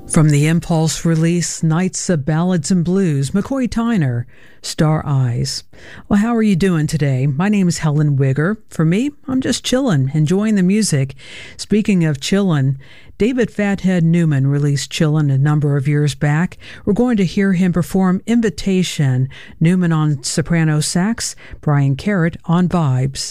From the Impulse release, Nights of Ballads and Blues, McCoy Tyner, Star Eyes. Well, how are you doing today? My name is Helen Wigger. For me, I'm just chillin', enjoying the music. Speaking of chillin', David Fathead Newman released Chillin' a number of years back. We're going to hear him perform Invitation, Newman on soprano sax, Brian Carrot on vibes.